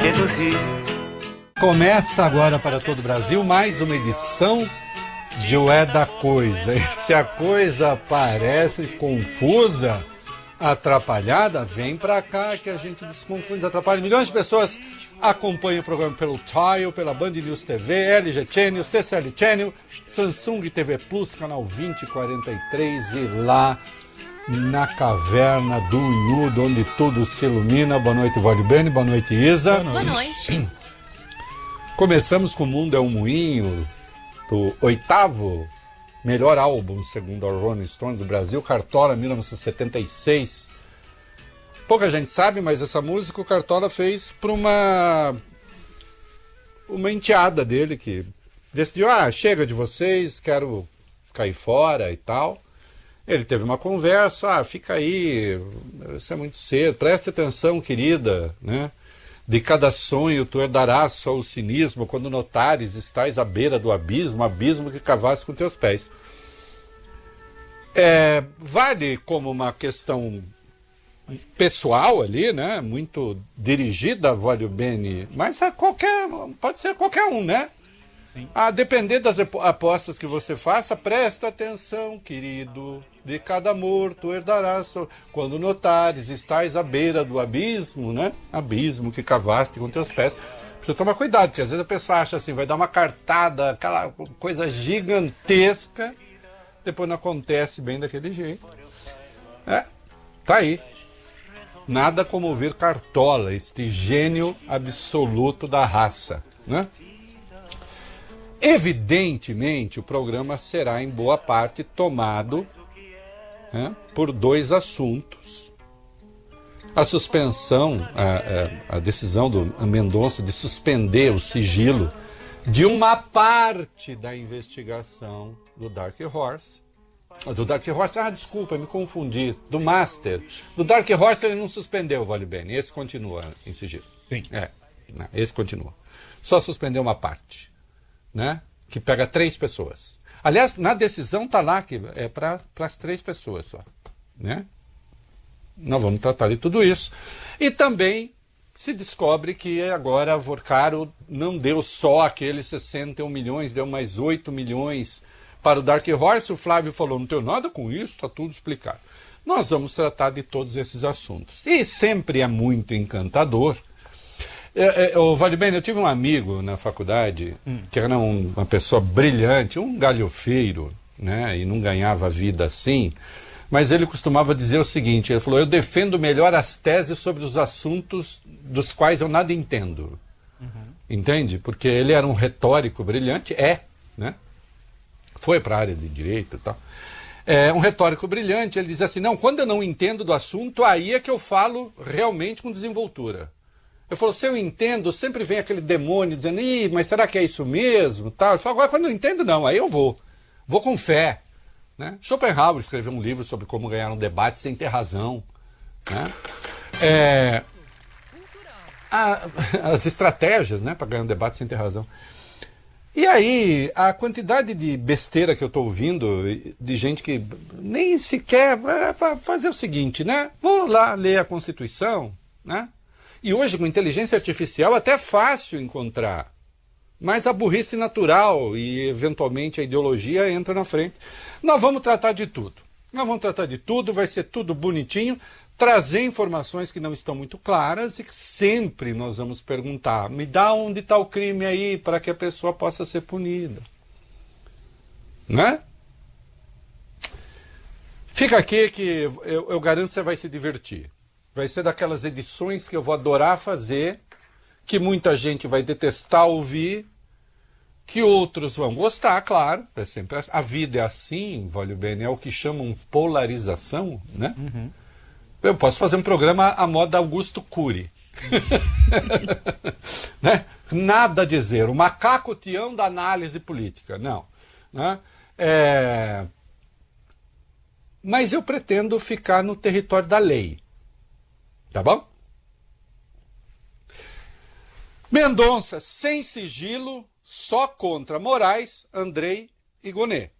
Começa agora para todo o Brasil mais uma edição de O É da Coisa. E se a coisa parece confusa, atrapalhada, vem pra cá que a gente desconfunde, desatrapalha. Milhões de pessoas acompanham o programa pelo Tile, pela Band News TV, LG Channels, TCL Channel, Samsung TV Plus, canal 2043 e lá na caverna do Unhudo, onde tudo se ilumina. Boa noite, Valibene. Boa noite, Isa. Boa noite. Começamos com O Mundo é um Moinho, do 8º melhor álbum, segundo a Rolling Stones do Brasil, Cartola, 1976. Pouca gente sabe, mas essa música o Cartola fez para uma enteada dele que decidiu, chega de vocês, quero cair fora e tal. Ele teve uma conversa, fica aí, isso é muito cedo, preste atenção, querida, né? De cada sonho tu herdarás só o cinismo, quando notares estás à beira do abismo, abismo que cavaste com teus pés. Vale como uma questão pessoal ali, né? Muito dirigida a Valibene, mas pode ser qualquer um, né? Sim. A depender das apostas que você faça, presta atenção, querido. De cada amor tu herdarás, quando notares, estás à beira do abismo, né? Abismo que cavaste com teus pés. Precisa tomar cuidado, porque às vezes a pessoa acha assim, vai dar uma cartada, aquela coisa gigantesca, depois não acontece bem daquele jeito. Tá aí. Nada como ouvir Cartola, este gênio absoluto da raça, né? Evidentemente, o programa será em boa parte tomado por dois assuntos. A suspensão, a decisão do Mendonça de suspender o sigilo de uma parte da investigação do Dark Horse. Desculpa, me confundi. Do Master. Do Dark Horse ele não suspendeu, Valibene. Esse continua em sigilo. Sim. Esse continua. Só suspendeu uma parte, né? Que pega 3 pessoas. Aliás, na decisão está lá que é para as 3 pessoas só, né? Nós vamos tratar de tudo isso. E também se descobre que agora a Vorcaro não deu só aqueles 61 milhões, deu mais 8 milhões para o Dark Horse. O Flávio falou, não tenho nada com isso, está tudo explicado. Nós vamos tratar de todos esses assuntos. E sempre é muito encantador. Valibene, eu tive um amigo na faculdade que era uma pessoa brilhante, um galhofeiro, né, e não ganhava vida assim, mas ele costumava dizer o seguinte, ele falou, eu defendo melhor as teses sobre os assuntos dos quais eu nada entendo. Entende? Porque ele era um retórico brilhante, né? Foi para a área de direito e tal. Um retórico brilhante, ele diz assim, não, quando eu não entendo do assunto, aí é que eu falo realmente com desenvoltura. Eu falo, se eu entendo, sempre vem aquele demônio dizendo, mas será que é isso mesmo? Tal. Eu falo, agora quando eu não entendo, não, aí eu vou com fé. Né? Schopenhauer escreveu um livro sobre como ganhar um debate sem ter razão. Né? As estratégias, né, para ganhar um debate sem ter razão. E aí, a quantidade de besteira que eu estou ouvindo, de gente que nem sequer vai fazer o seguinte, né? Vou lá ler a Constituição, né? E hoje, com inteligência artificial, até é fácil encontrar. Mas a burrice natural e, eventualmente, a ideologia entra na frente. Nós vamos tratar de tudo. Vai ser tudo bonitinho, trazer informações que não estão muito claras e que sempre nós vamos perguntar, me dá onde está o crime aí para que a pessoa possa ser punida. Né? Fica aqui que eu garanto que você vai se divertir. Vai ser daquelas edições que eu vou adorar fazer, que muita gente vai detestar ouvir, que outros vão gostar, claro. É sempre a vida é assim, Valibene, é o que chamam polarização, né? Eu posso fazer um programa à moda Augusto Cury. Né? Nada a dizer, o macaco Tião da análise política, não. Né? Mas eu pretendo ficar no território da lei. Tá bom? Mendonça, sem sigilo, só contra Moraes, Andrei e Gonê.